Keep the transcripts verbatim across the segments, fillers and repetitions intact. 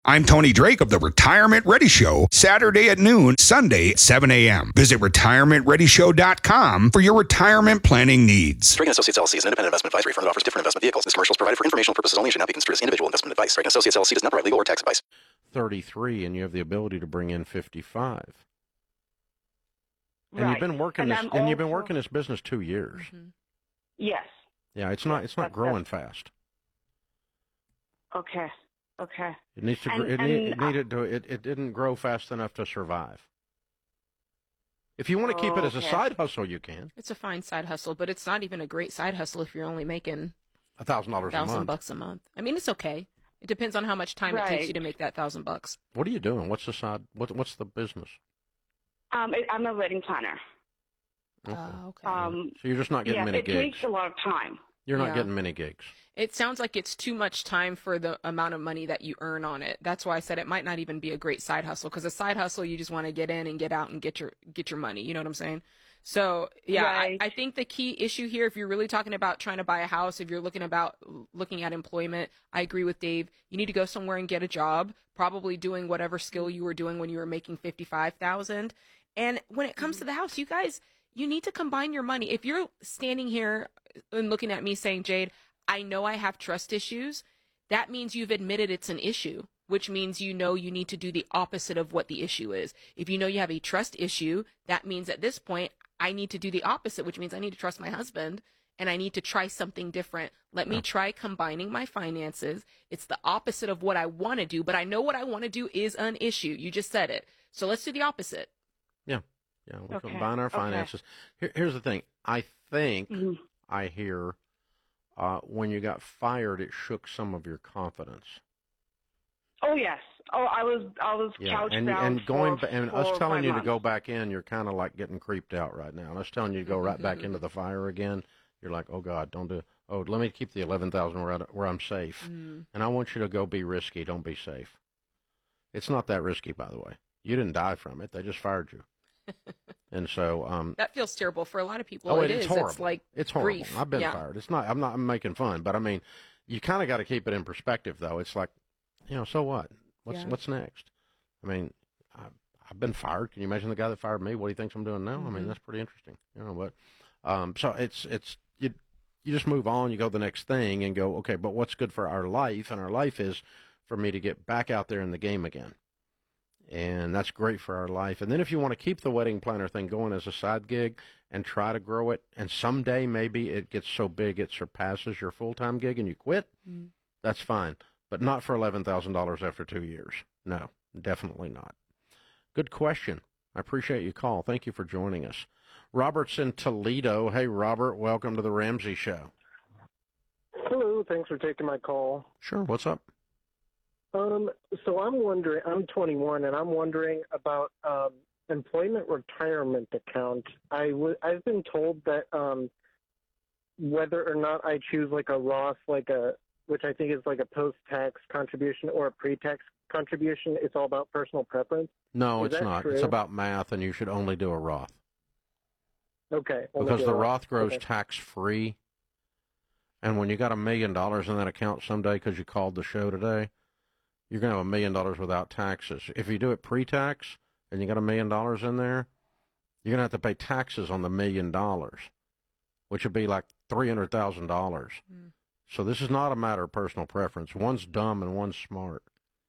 I'm Tony Drake of the Retirement Ready Show, Saturday at noon, Sunday at seven a.m. Visit retirement ready show dot com for your retirement planning needs. Drake and Associates L L C is an independent investment advisory firm that offers different investment vehicles. This commercial is provided for informational purposes only and should not be construed as individual investment advice. Drake and Associates L L C does not provide legal or tax advice. thirty-three, and you have the ability to bring in fifty-five. And Right. you've been working And this, I'm and you've been also- working this business two years. Mm-hmm. Yes. Yeah, it's not, it's not That's- growing fast. Okay. Okay. It needs to. And- gr- it, need, and, it needed to. It, it didn't grow fast enough to survive. If you want to keep it as a Okay. side hustle, you can. It's a fine side hustle, but it's not even a great side hustle if you're only making A thousand dollars a thousand month. bucks a month. I mean, it's okay. It depends on how much time it takes Right. you to make that thousand bucks. What are you doing? What's the side? What, what's the business? Um, it, I'm a wedding planner. Okay. Oh, okay. Um, So you're just not getting yeah, many it gigs. takes a lot of time. You're not Yeah. getting many gigs. It sounds like it's too much time for the amount of money that you earn on it. That's why I said it might not even be a great side hustle, because a side hustle, you just want to get in and get out and get your get your money. You know what I'm saying? So yeah, Right. I, I think the key issue here, if you're really talking about trying to buy a house, if you're looking about looking at employment, I agree with Dave. You need to go somewhere and get a job, probably doing whatever skill you were doing when you were making fifty-five thousand. And when it comes to the house, you guys, you need to combine your money. If you're standing here and looking at me saying, Jade, I know I have trust issues, that means you've admitted it's an issue, which means you know you need to do the opposite of what the issue is. If you know you have a trust issue, that means at this point, I need to do the opposite, which means I need to trust my husband and I need to try something different. Let me try combining my finances. It's the opposite of what I want to do, but I know what I want to do is an issue. You just said it. So let's do the opposite. Yeah, yeah. We Okay, combine our okay. finances. Here, here's the thing. I think Mhm. I hear uh, when you got fired, it shook some of your confidence. Oh yes. Oh, I was I was Yeah, couch and bound and going for, ba- and for us telling five you to months. go back in, you're kind of like getting creeped out right now. And us telling you to go right back into the fire again, you're like, oh God, don't do. Oh, let me keep the eleven thousand where I, where I'm safe. Mm. And I want you to go be risky. Don't be safe. It's not that risky, by the way. You didn't die from it. They just fired you. And so, um, That feels terrible for a lot of people. oh, it it's is. horrible. It's like it's horrible. grief. I've been Yeah. fired. It's not. I'm not. I'm making fun, but I mean, you kind of got to keep it in perspective, though. It's like, you know, so what? What's Yeah. what's next? I mean, I, I've been fired. Can you imagine the guy that fired me? What he thinks I'm doing now? I mean, Mhm. that's pretty interesting. You know, but um, so it's it's you you just move on. You go to the next thing and go, okay, but what's good for our life? And our life is for me to get back out there in the game again. And that's great for our life. And then if you want to keep the wedding planner thing going as a side gig and try to grow it, and someday maybe it gets so big it surpasses your full-time gig and you quit, Mm. that's fine. But not for eleven thousand dollars after two years. No, definitely not. Good question. I appreciate your call. Thank you for joining us. Robert's in Toledo. Hey, Robert, welcome to the Ramsey Show. Hello, thanks for taking my call. Sure, what's up? Um, so I'm wondering, I'm twenty-one, and I'm wondering about um, employment retirement account. I w- I've been told that um, whether or not I choose like a Roth, like a, which I think is like a post-tax contribution or a pre-tax contribution, it's all about personal preference. No, Is it's that not. true? It's about math, and you should only do a Roth. Okay. only Because do the a Roth grows Okay. tax-free. And when you got a million dollars in that account someday because you called the show today, you're going to have a million dollars without taxes. If you do it pre-tax and you got a million dollars in there, you're going to have to pay taxes on the million dollars, which would be like three hundred thousand dollars. Mm. So this is not a matter of personal preference. One's dumb and one's smart.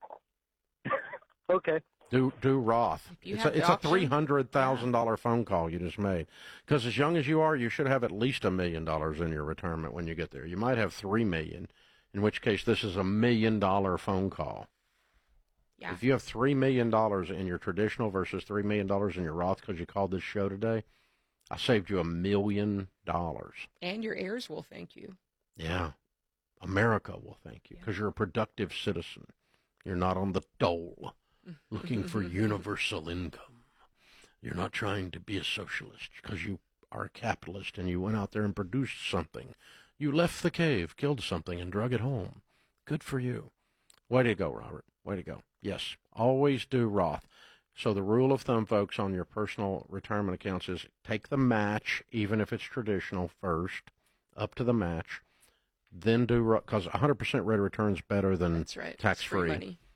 Okay. Do do Roth. If you It's have a, the it's a option, three hundred thousand dollar phone call you just made. Because as young as you are, you should have at least a million dollars in your retirement when you get there. You might have three million, in which case this is a million dollar phone call. Yeah. If you have three million dollars in your traditional versus three million dollars in your Roth because you called this show today, I saved you a million dollars. And your heirs will thank you. Yeah. America will thank you because you're a productive citizen. You're not on the dole looking for universal income. You're not trying to be a socialist because you are a capitalist and you went out there and produced something. You left the cave, killed something, and drug it home. Good for you. Way to go, Robert. Way to go. Yes, always do Roth. So the rule of thumb, folks, on your personal retirement accounts is take the match, even if it's traditional, first, up to the match. Then do, because one hundred percent rate of return is better than That's right. tax-free. It's free money.